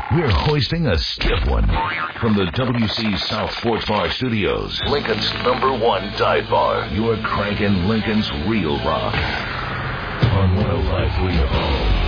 We're hoisting a stiff one from the WC South Sports Bar Studios. Lincoln's #1 dive bar. You're cranking Lincoln's real rock on 105.3 home.